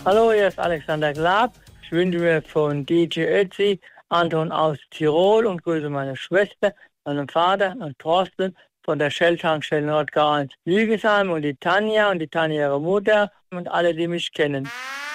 Hallo, hier ist Alexander Glab. Ich wünsche mir von DJ Ötzi, Anton aus Tirol und grüße meine Schwester, meinen Vater und Thorsten von der Shell-Tankstelle Nordgau 1 Lügesheim und die Tanja ihre Mutter und alle, die mich kennen.